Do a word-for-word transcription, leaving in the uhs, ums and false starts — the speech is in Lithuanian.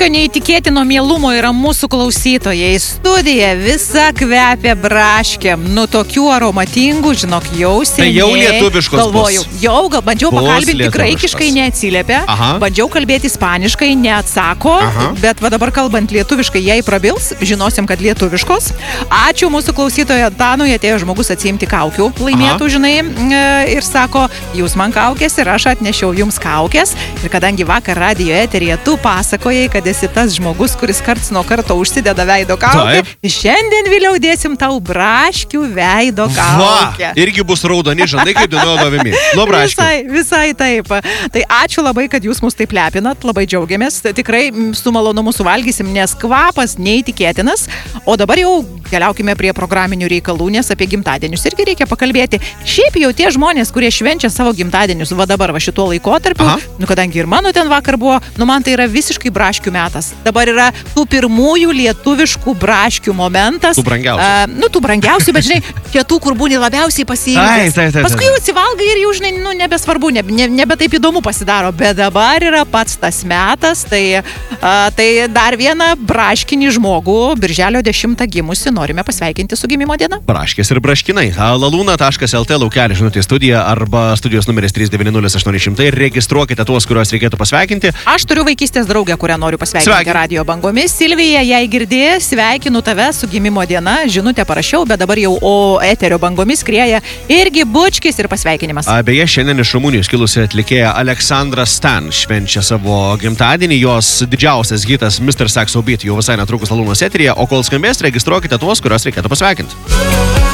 tokio neįtikėtino mielumo yra mūsų klausytojai. Studija visa kvepia braškėm. Nu, tokių aromatingų, žinok, jau seniai. Tai jau lietuviškos galvoju, bus. Jau, gal bandžiau Bus pakalbinti lietuviškos. graikiškai, neatsiliepia. Aha. Bandžiau kalbėti ispaniškai, neatsako. Aha. Bet va dabar kalbant lietuviškai, jei prabils, žinosim, kad lietuviškos. Ačiū mūsų klausytojo Danui, atėjo žmogus atsiimti kaukių laimėtų, Aha. žinai, ir sako, jūs man kaukės ir aš atnešiau jums kaukės. Ir kadangi vakar radijo eteryje tu pasakojai, kad esi tas žmogus, kuris karts nuo karto užsideda veido kaukę, šiandien vėliau dėsim tau braškių veido kaukę. Va, irgi bus raudoni žandai, kaip dainuoja Dovimi. Nuo braškių. Visai, visai taip. Tai ačiū labai, kad jūs mus taip lepinat, labai džiaugiamės. Tikrai su malonumu suvalgysim, nes kvapas neįtikėtinas. O dabar jau keliaukime prie programinių reikalų, nes apie gimtadienius irgi reikia pakalbėti. Šiaip jau tie žmonės, kurie švenčia savo gimtadienius, va dabar va šituo laikotarpiu, Aha. nu kadangi ir mano ten vakar buvo, nu man tai yra visiškai braškių metas. Dabar yra tų pirmųjų lietuviškų braškių momentas. Tų brangiausių. Uh, nu, tų brangiausių, bet žinai, tie tų, kur būni labiausiai pasiilgęs. Paskui jau atsivalgai ir jau, žinai, nu, nebesvarbu, nebe, ne, nebe taip įdomu pasidaro, bet dabar yra pats tas metas, tai, uh, tai dar vieną braškinį žmogų, birželio dešimtą gimusi, norime pasveikinti su gimimo diena. Braškės ir braškinai. laluna taškas lt laukelį žinutė studija arba studijos numeris trys devyni nulis aštuoni šimtai. Registruokite tuos, kuriuos reikėtų pasveikinti. Aš turiu vaikystės draugę, kurią noriu pasveikinti Sveikin. radio bangomis. Silvija, jei girdė, sveikinu tave su gimimo diena. Žinutę parašiau, bet dabar jau o eterio bangomis skrieja irgi bučkis ir pasveikinimas. Beje, šiandien iš Rumunijos kilusi atlikėja Aleksandra Stan švenčia savo gimtadienį. Jos didžiausias hitas mister Saxo Beat jau visai netrukus Lalunos eteryje, o kol skambės, registruokite tuos, kuriuos reikėtų pasveikinti.